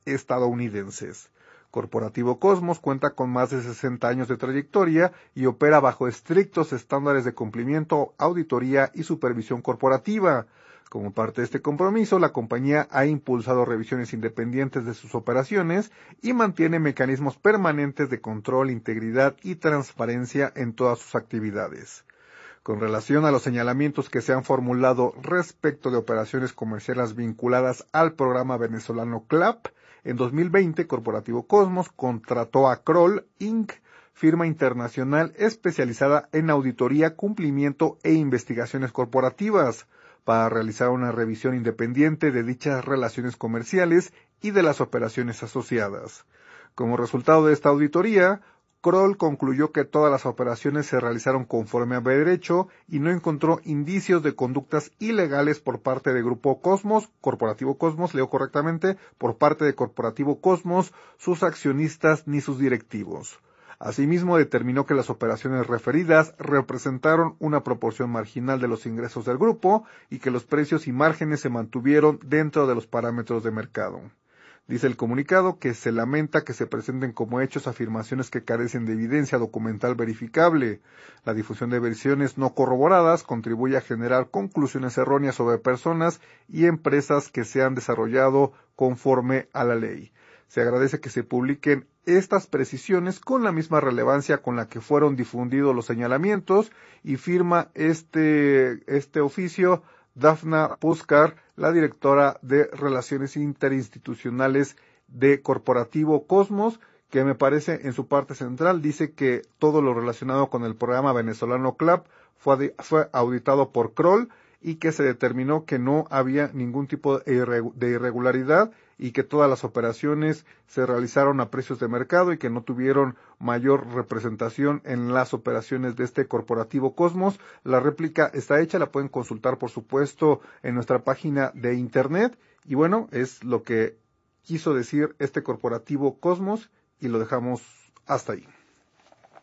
estadounidenses. Corporativo Cosmos cuenta con más de 60 años de trayectoria y opera bajo estrictos estándares de cumplimiento, auditoría y supervisión corporativa. Como parte de este compromiso, la compañía ha impulsado revisiones independientes de sus operaciones y mantiene mecanismos permanentes de control, integridad y transparencia en todas sus actividades. Con relación a los señalamientos que se han formulado respecto de operaciones comerciales vinculadas al programa venezolano CLAP, en 2020 Corporativo Cosmos contrató a Kroll Inc., firma internacional especializada en auditoría, cumplimiento e investigaciones corporativas, para realizar una revisión independiente de dichas relaciones comerciales y de las operaciones asociadas. Como resultado de esta auditoría, Kroll concluyó que todas las operaciones se realizaron conforme a derecho y no encontró indicios de conductas ilegales por parte de Grupo Cosmos, Corporativo Cosmos, leo correctamente, por parte de Corporativo Cosmos, sus accionistas ni sus directivos. Asimismo, determinó que las operaciones referidas representaron una proporción marginal de los ingresos del grupo y que los precios y márgenes se mantuvieron dentro de los parámetros de mercado. Dice el comunicado que se lamenta que se presenten como hechos afirmaciones que carecen de evidencia documental verificable. La difusión de versiones no corroboradas contribuye a generar conclusiones erróneas sobre personas y empresas que se han desarrollado conforme a la ley. Se agradece que se publiquen estas precisiones con la misma relevancia con la que fueron difundidos los señalamientos, y firma este oficio Dafna Puskar, la directora de Relaciones Interinstitucionales de Corporativo Cosmos, que me parece en su parte central dice que todo lo relacionado con el programa venezolano CLAP fue auditado por Kroll y que se determinó que no había ningún tipo de irregularidad y que todas las operaciones se realizaron a precios de mercado y que no tuvieron mayor representación en las operaciones de este Corporativo Cosmos. La réplica está hecha, la pueden consultar por supuesto en nuestra página de internet, y bueno, es lo que quiso decir este Corporativo Cosmos y lo dejamos hasta ahí.